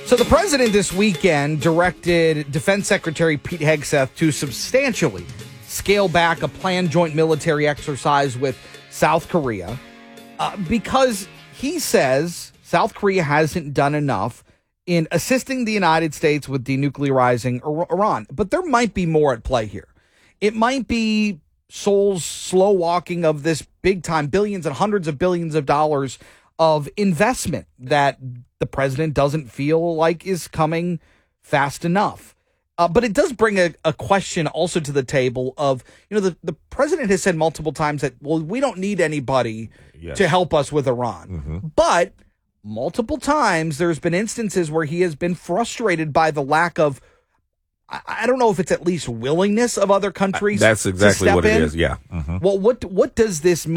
So the president this weekend directed Defense Secretary Pete Hegseth to substantially scale back a planned joint military exercise with South Korea because he says South Korea hasn't done enough in assisting the United States with denuclearizing Iran. But there might be more at play here. It might be Seoul's slow walking of this big time billions and hundreds of billions of dollars of investment that the president doesn't feel like is coming fast enough. But it does bring a question also to the table of, the president has said multiple times that, well, we don't need anybody to help us with Iran. Mm-hmm. But multiple times there's been instances where he has been frustrated by the lack of, I don't know if it's at least willingness of other countries. That's exactly to step what it in. is. Yeah. Mm-hmm. Well, what does this mean?